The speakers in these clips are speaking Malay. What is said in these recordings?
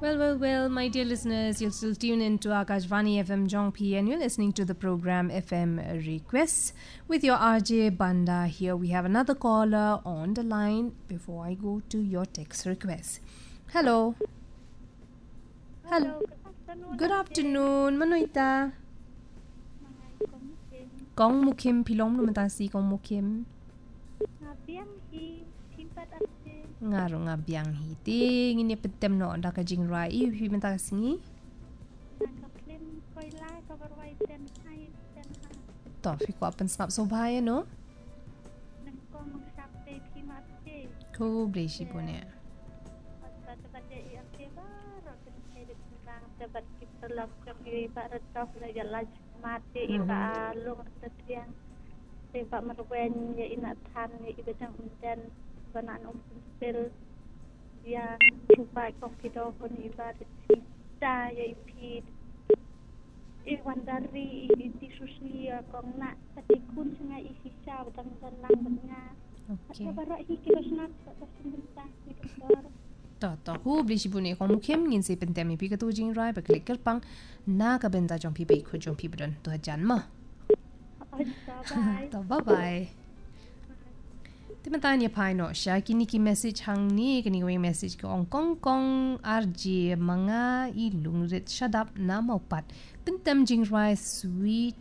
Well, my dear listeners, you'll still tune in to Akashvani FM Jongpi and you're listening to the program FM Requests with your RJ Banda here. We have another caller on the line before I go to your text request. Hello. Good afternoon. Manoita. Kong mukim pilong numatasi kong mukim. Ngaro nga biang hiti ngini petem no da ka jing rai I pi menta singi to fi ko apan snap so bhai no ko bleshi bone Banan umpil ya cuba kokido kon ibarat kita ya ipid iwan dari inti susia kong nak patikun senga isisa batang senang betnya okay barak hikir snap atas sebentar to hu blishi bune ko mukem ngin se pentemi pi ka tu jing rai ba klik ker pang na ka benda jong pi bai ko jong pi bran to jan ma bye bye Timatanya pai no siya kini ki message hang ni kini ko message ko ong kong RJ mga ilung rit shadap na maupat pentem jing rai sweet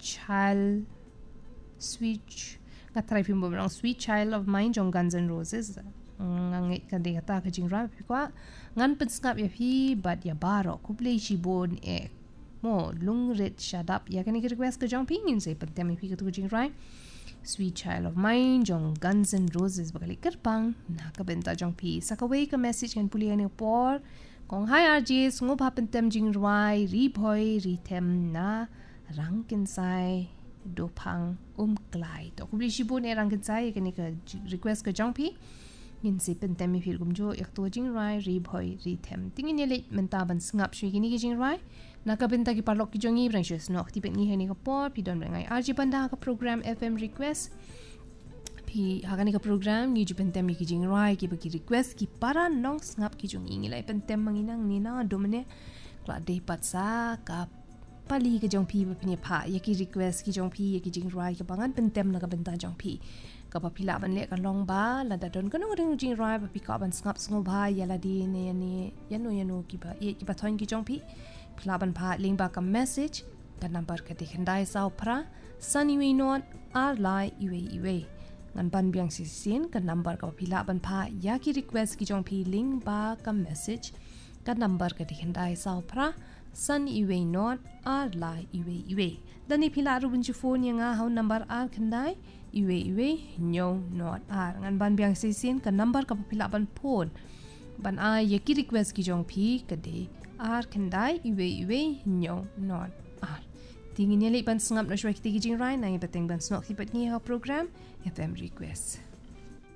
nga try pimbo ng sweet child of mine jong Guns N' Roses ngang kande kata ka jing rai kwa ngan pensngap ya pi but ya baro kuplay shibon mo lung rit shadap ya kini request ko jong pingin say pentem pi ka tu jing rai Sweet Child of Mine, jong Guns N' Roses bakalik kerpang, nakabenta jong pi. Sakaway ka message kan pulihan ni por. Kong hi RJ, sunggup hapentem jing ruai, riboy, ritem na, rangkinsay, dopang, klay. To kubli shibo ni rangkinsay, kani ka request ka jong pi. Yin si pentem mi fil gumjo, yak to jing ruai, riboy, ritem. Tingin niya late mentaban sngap shui kini ka jing ruai. Nakabenta ki parlok ki jongi brang shus no ti pet ni hani ka por pi don ngai RJ Banda ka program FM request pi hakani ka program ni ju pentem ki jing rai ki bagi request ki para nong ngap ki jongi ngilai pentem manginang ni na domene kla dei patsa ka pali ka jong pi pa ni pha ya ki request ki jong pi ya ki jing rai ka bangan pentem na ka benta jong pi ka pa pila ban le ka long ba la da don ka no ring jing rai pa pi ka ban ngap sngo ba ya la di ne ni yano ki ba thon ki jong pi Pilaban pa lingba ka message ka number ka dikhandai sao pra saniwi not arlai iwe ngan ban biang sisin ka number ka pilaban pa yaki request ki jong pi lingba ka message ka number ka dikhandai sao pra san iwe not arlai iwe dani pila rubun ju phone nga how number ar khandai iwe nyo not ar ngan ban biang sisin ka number ka pilaban phone ban a yaki request ki jong pi ka de ar kendai iwe nyo not ar tingin niya ban sngap no shwek tigi jing rai na ibateng ban snok tipat ni ha program FM request